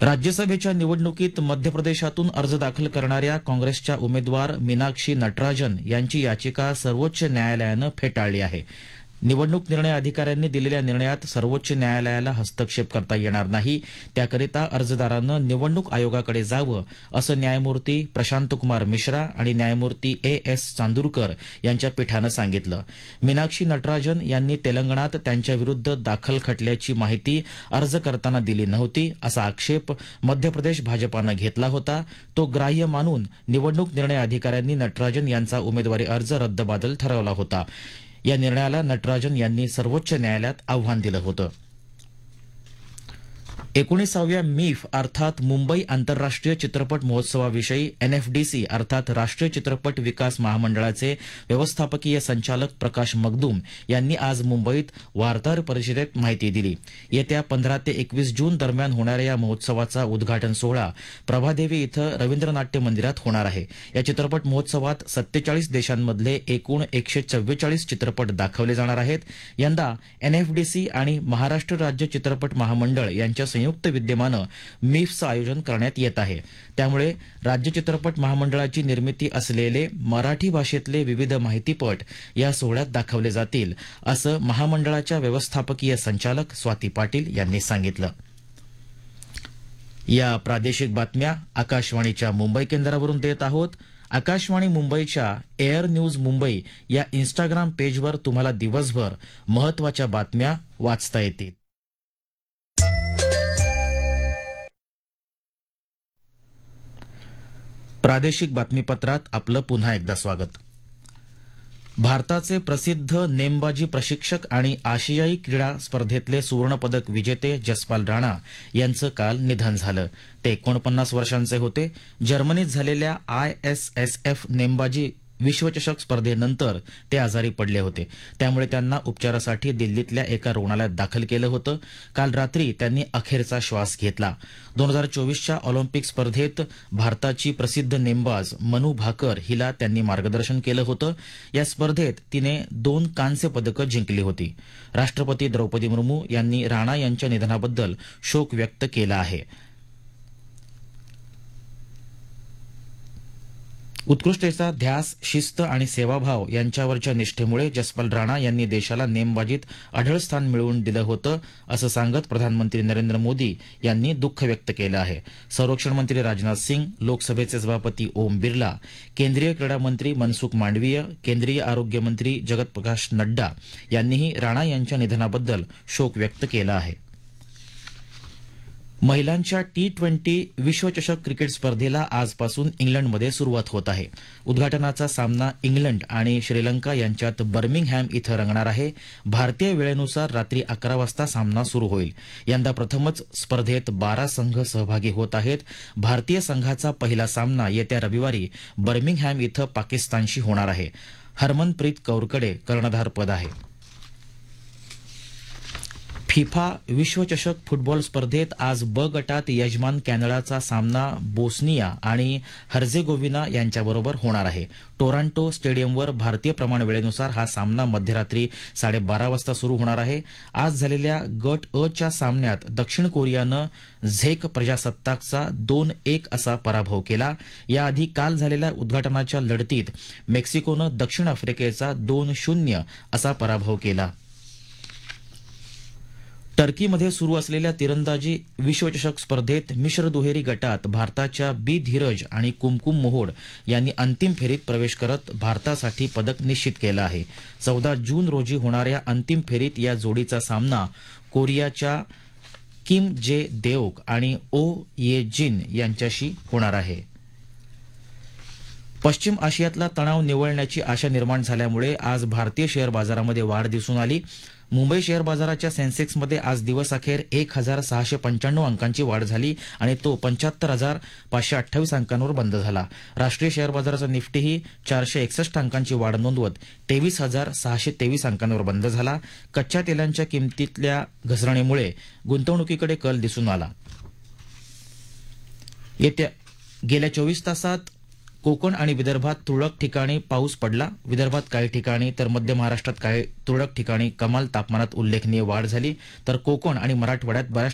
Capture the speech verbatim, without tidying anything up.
राज्यसभेच्या निवडणुकीत मध्य प्रदेशातून अर्ज दाखल करणाऱ्या काँग्रेसच्या उमेदवार मीनाक्षी नटराजन यांची याचिका सर्वोच्च न्यायालयानं फेटाळली आहे. निवडणूक निर्णय अधिकाऱ्यांनी दिलेल्या निर्णयात सर्वोच्च न्यायालयाला हस्तक्षेप करता येणार नाही, त्याकरिता अर्जदारानं निवडणूक आयोगाकडे जावं, असं न्यायमूर्ती प्रशांतकुमार मिश्रा आणि न्यायमूर्ती ए एस चांदूरकर यांच्या पीठानं सांगितलं. मीनाक्षी नटराजन यांनी तेलंगणात त्यांच्याविरुद्ध दाखल खटल्याची माहिती अर्ज करताना दिली नव्हती, असा आक्षेप मध्य प्रदेश भाजपानं घेतला होता. तो ग्राह्य मानून निवडणूक निर्णय अधिकाऱ्यांनी नटराजन यांचा उमेदवारी अर्ज रद्दबातल ठरवला होता. या निर्णयाला नटराजन यांनी सर्वोच्च न्यायालयात आव्हान दिलं होतं. एकोणीसाव्या मीफ अर्थात मुंबई आंतरराष्ट्रीय चित्रपट महोत्सवाविषयी एनएफडीसी अर्थात राष्ट्रीय चित्रपट विकास महामंडळाचे व्यवस्थापकीय संचालक प्रकाश मगदूम यांनी आज मुंबईत वार्ताहर परिषदेत माहिती दिली. येत्या पंधरा ते एकवीस जून दरम्यान होणाऱ्या या महोत्सवाचा उद्घाटन सोहळा प्रभादेवी इथं रवींद्र नाट्य मंदिरात होणार आहे. या चित्रपट महोत्सवात सत्तेचाळीस देशांमधले एकूण एकशे चव्वेचाळीस चित्रपट दाखवले जाणार आहेत. यंदा एनएफडीसी आणि महाराष्ट्र राज्य चित्रपट महामंडळ यांच्या संयुक्त विद्यमानं मीफचं आयोजन करण्यात येत आहे. त्यामुळे राज्य चित्रपट महामंडळाची निर्मिती असलेले मराठी भाषेतले विविध माहितीपट या सोहळ्यात दाखवले जातील, असं महामंडळाच्या व्यवस्थापकीय संचालक स्वाती पाटील यांनी सांगितलं. या प्रादेशिक बातम्या आकाशवाणीच्या मुंबई केंद्रावरून देत आहोत. आकाशवाणी मुंबईच्या एअर न्यूज मुंबई या इन्स्टाग्राम पेजवर तुम्हाला दिवसभर महत्वाच्या बातम्या वाचता येतील. प्रादेशिक बातमीपत्रात आपलं पुन्हा एकदा स्वागत. भारताचे प्रसिद्ध नेमबाजी प्रशिक्षक आणि आशियाई क्रीडा स्पर्धेतले सुवर्णपदक विजेते जसपाल राणा यांचं काल निधन झालं. ते एकोणपन्नास वर्षांचे होते. जर्मनीत झालेल्या आय एस एस एफ नेमबाजी विश्वचषक स्पर्धेनंतर ते आजारी पडले होते. त्यामुळे त्यांना उपचारासाठी दिल्लीतल्या एका रुग्णालयात दाखल केलं होतं. काल रात्री त्यांनी अखेरचा श्वास घेतला. दोन हजार चोवीसच्या ऑलिम्पिक स्पर्धेत भारताची प्रसिद्ध नेमबाज मनू भाकर हिला त्यांनी मार्गदर्शन केलं होतं. या स्पर्धेत तिने दोन कांस्य पदकं जिंकली होती. राष्ट्रपती द्रौपदी मुर्मू यांनी राणा यांच्या निधनाबद्दल शोक व्यक्त केला आहे. उत्कृष्टतेचा ध्यास, शिस्त आणि सेवाभाव यांच्यावरच्या निष्ठेमुळे जसपाल राणा यांनी देशाला नेमबाजीत अढळ स्थान मिळवून दिलं होतं, असं सांगत प्रधानमंत्री नरेंद्र मोदी यांनी दुःख व्यक्त केलं आहे. संरक्षण मंत्री राजनाथ सिंग, लोकसभेचे सभापती ओम बिर्ला, केंद्रीय क्रीडा मंत्री मनसुख मांडवीय, केंद्रीय आरोग्य मंत्री जगत प्रकाश नड्डा यांनीही राणा यांच्या निधनाबद्दल शोक व्यक्त केला आहे. महिलांच्या टी ट्वेंटी विश्वचषक क्रिकेट स्पर्धेला आजपासून इंग्लंडमध्ये सुरुवात होत आहे. उद्घाटनाचा सामना इंग्लंड आणि श्रीलंका यांच्यात बर्मिंगहॅम इथं रंगणार आहे. भारतीय वेळेनुसार रात्री अकरा वाजता सामना सुरू होईल. यंदा प्रथमच स्पर्धेत बारा संघ सहभागी होत आहेत. भारतीय संघाचा पहिला सामना येत्या रविवारी बर्मिंगहॅम इथं पाकिस्तानशी होणार आहे. हरमनप्रीत कौरकडे कर्णधारपद आहे. फिफा विश्वचषक फुटबॉल स्पर्धेत आज ब गटात यजमान कॅनडाचा सामना बोस्निया आणि हर्जेगोविना यांच्याबरोबर होणार आहे. टोरंटो स्टेडियमवर भारतीय प्रमाण वेळेनुसार हा सामना मध्यरात्री साडेबारा वाजता सुरू होणार आहे. आज झालेल्या गट अ च्या सामन्यात दक्षिण कोरियानं झेक प्रजासत्ताकचा दोन एक असा पराभव केला. याआधी काल झालेल्या उद्घाटनाच्या लढतीत मेक्सिकोनं दक्षिण आफ्रिकेचा दोन शून्य असा पराभव केला. टर्कीमध्ये सुरू असलेल्या तिरंदाजी विश्वचषक स्पर्धेत मिश्र दुहेरी गटात भारताच्या बी धीरज आणि कुमकुम मोहोड यांनी अंतिम फेरीत प्रवेश करत भारतासाठी पदक निश्चित केलं आहे. चौदा जून रोजी होणाऱ्या अंतिम फेरीत या जोडीचा सामना कोरियाच्या किम जे देओक आणि ओ ये जिन यांच्याशी होणार आहे. पश्चिम आशियातला तणाव निवळण्याची आशा निर्माण झाल्यामुळे आज भारतीय शेअर बाजारामध्ये वाढ दिसून आली. मुंबई शेअर बाजाराच्या सेन्सेक्समध्ये आज दिवसअखेर एक हजार सहाशे पंच्याण्णव अंकांची वाढ झाली आणि तो पंच्याहत्तर हजार पाचशे अठ्ठावीस अंकांवर बंद झाला. राष्ट्रीय शेअर बाजाराचा निफ्टीही चारशे एकसष्ट अंकांची वाढ नोंदवत तेवीस हजार सहाशे तेवीस अंकांवर बंद झाला. कच्च्या तेलांच्या किमतीतल्या घसरणीमुळे गुंतवणुकीकडे कल दिसून आला. येत्या गेल्या चोवीस तासात कोकण आणि विदर्भात तुरळक ठिकाणी पाऊस पडला. विदर्भात काही ठिकाणी तर मध्य महाराष्ट्रात काही तुरळक ठिकाणी कमाल तापमानात उल्लेखनीय वाढ झाली, तर कोकण आणि मराठवाड्यात बऱ्याच